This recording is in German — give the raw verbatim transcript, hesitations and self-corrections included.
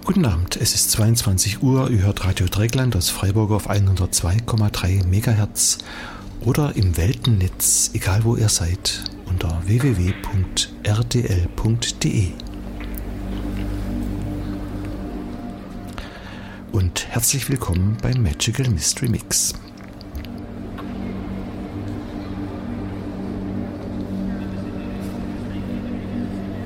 Guten Abend, es ist zweiundzwanzig Uhr, ihr hört Radio Dreieckland aus Freiburg auf hundertzwei Komma drei Megahertz oder im Weltennetz, egal wo ihr seid, unter w w w punkt r d l punkt d e. Und herzlich willkommen beim Magical Mystery Mix.